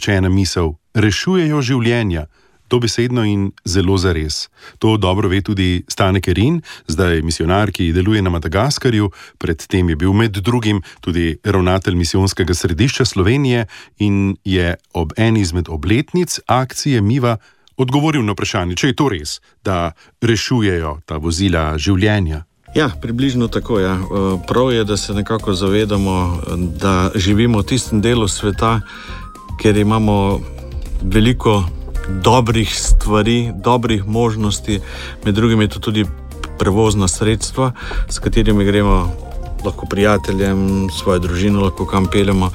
rečena misel, rešujejo življenja, dobesedno in zelo zares. To dobro ve tudi Stane Kerin, zdaj misionar, ki deluje na Madagaskarju, predtem je bil med drugim tudi ravnatelj misijonskega središča Slovenije in je ob eni izmed obletnic akcije Miva odgovoril na vprašanje, če je to res, da rešujejo ta vozila življenja. Ja, približno tako, ja. Prav je, da se nekako zavedamo, da živimo v tistem delu sveta, kjer imamo veliko dobrih stvari, dobrih možnosti, med drugim je to tudi prevozna sredstva, s katerimi gremo lahko prijateljem, svojo družino lahko kam peljemo,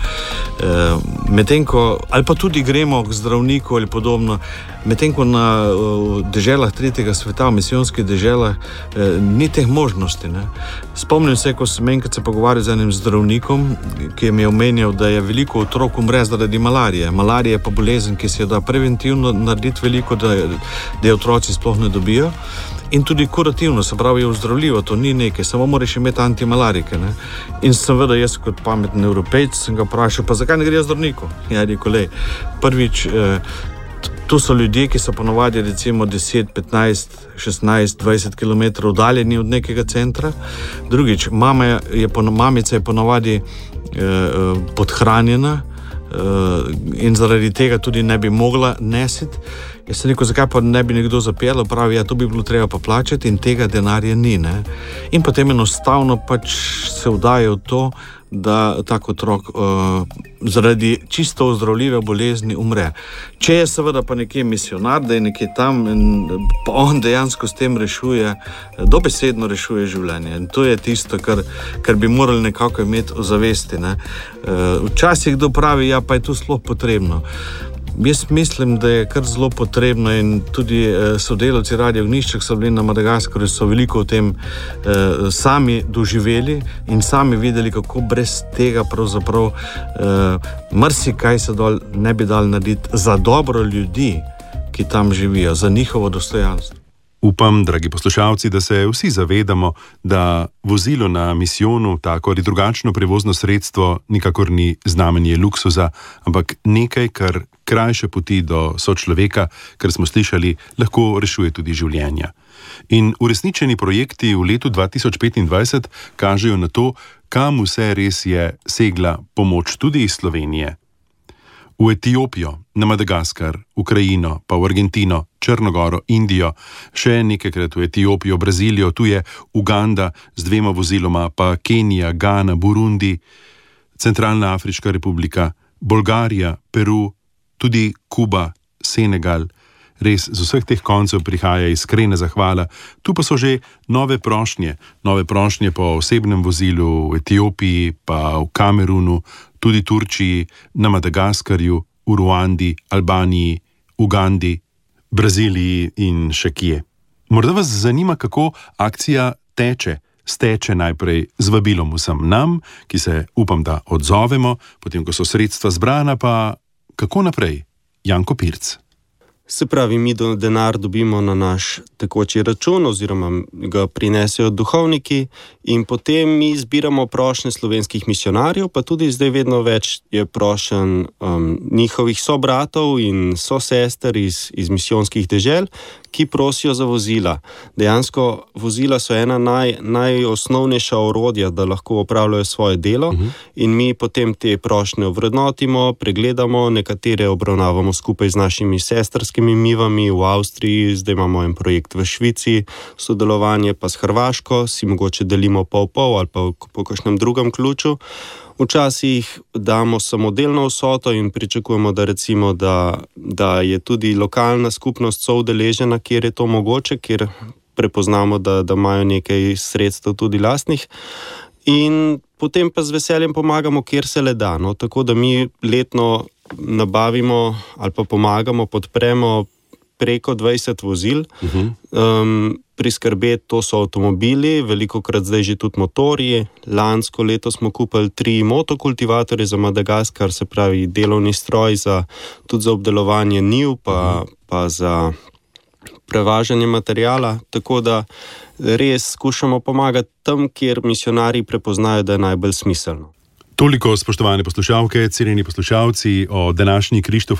ali pa tudi gremo k zdravniku ali podobno. Medtem ko na deželah tretjega sveta, v misijonskih deželah, ni teh možnosti. Ne. Spomnim se, ko sem enkrat se pogovarjal z enim zdravnikom, ki mi je omenjal, da je veliko otrok umre zaradi malarije. Malarija je pa bolezen, ki se da preventivno narediti veliko, da je otroci sploh ne dobijo. In tudi kurativno, se pravi, je ozdravljivo, to ni nekaj, samo moraš imeti antimalarike. Ne? In seveda jaz kot pameten Evropejc sem ga vprašal, pa zakaj ne gre zdravniku? Ja, rekel, prvič, tu so ljudje, ki so ponovadi recimo 10, 15, 16, 20 km oddaljeni od nekega centra. Drugič, mamica je ponovadi podhranjena in zaradi tega tudi ne bi mogla nesiti. Jaz sem rekel, zakaj pa ne bi nekdo zapeljal, pravi, ja, to bi bilo treba pa plačati in tega denarja ni. Ne? In potem enostavno pač se vdaje v to, da tak otrok zaradi čisto ozdravljive bolezni umre. Če je seveda pa nekje misionar, da je nekje tam in pa on dejansko s tem rešuje, dobesedno rešuje življenje. In to je tisto, kar bi morali nekako imeti v zavesti. Ne? Včasih kdo pravi, ja, pa je to sploh potrebno. Jaz mislim, da je kar zelo potrebno in tudi sodelavci Radia Ognjišče, ki so bili na Madagaskarju, so veliko o tem sami doživeli in sami videli, kako brez tega pravzaprav marsikaj se ne bi dal narediti za dobro ljudi, ki tam živijo, za njihovo dostojanstvo. Upam, dragi poslušalci, da se vsi zavedamo, da vozilo na misijonu, tako ali drugačno prevozno sredstvo, nikakor ni znamenje luksuza, ampak nekaj, kar krajše poti do sočloveka, kar smo slišali, lahko rešuje tudi življenja. In uresničeni projekti v letu 2025 kažejo na to, kam vse res je segla pomoč tudi iz Slovenije. V Etiopijo, na Madagaskar, Ukrajino, pa v Argentino, Črnogoro, Indijo, še nekajkrat v Etiopijo, Brazilijo, tu je Uganda z 2 voziloma, pa Kenija, Gana, Burundi, Centralna Afriška republika, Bolgarija, Peru, tudi Kuba, Senegal. Res, z vseh teh koncev prihaja iskrena zahvala. Tu pa so že nove prošnje po osebnem vozilu v Etiopiji, pa v Kamerunu, tudi Turčiji, na Madagaskarju, v Ruandi, Albaniji, Ugandi, Braziliji in še kje. Morda vas zanima, kako akcija steče najprej z vabilom vsem nam, ki se upam, da odzovemo, potem ko so sredstva zbrana, pa kako naprej? Janko Pirc. Se pravi, mi denar dobimo na naš tekoči račun oziroma ga prinesejo duhovniki in potem mi zbiramo prošnje slovenskih misionarjev, pa tudi zdaj vedno več je prošen njihovih sobratov in sosester iz misijonskih dežel, ki prosijo za vozila. Dejansko vozila so ena najosnovnejša orodja, da lahko opravljajo svoje delo in mi potem te prošnje ovrednotimo, pregledamo, nekatere obravnavamo skupaj z našimi sestrskimi mivami v Avstriji, zdaj imamo en projekt v Švici, sodelovanje pa s Hrvaško, si mogoče delimo pol ali pa po kakšnem drugem ključu. Včasih damo samodelno vsoto in pričakujemo, da recimo, da je tudi lokalna skupnost soudeležena, kjer je to mogoče, kjer prepoznamo, da imajo nekaj sredstev tudi lastnih. In potem pa z veseljem pomagamo, kjer se le da. No? Tako da mi letno nabavimo ali pa pomagamo, podpremo preko 20 vozil. Priskrbeti, to so avtomobili, velikokrat zdaj že tudi motorji. Lansko leto smo kupili 3 motokultivatorje za Madagaskar, se pravi delovni stroj tudi za obdelovanje njiv, pa za prevažanje materijala. Tako da res skušamo pomagati tam, kjer misionarji prepoznajo, da je najbolj smiselno. Toliko, spoštovane poslušalke, cenjeni poslušalci, o današnji Krištof